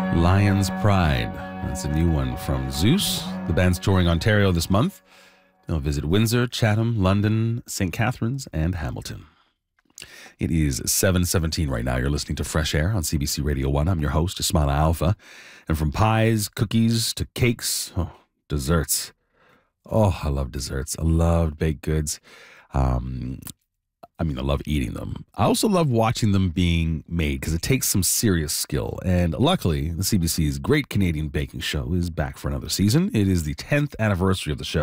Lion's Pride. That's a new one from Zeus. The band's touring Ontario this month. They'll visit Windsor, Chatham, London, St. Catharines, and Hamilton. It is 7:17 right now. You're listening to Fresh Air on CBC Radio 1. I'm your host, Ismaila Alfa. And from pies, cookies, to cakes, desserts. Oh, I love desserts. I love baked goods. I love eating them. I also love watching them being made because it takes some serious skill. And luckily, the CBC's Great Canadian Baking Show is back for another season. It is the 10th anniversary of the show.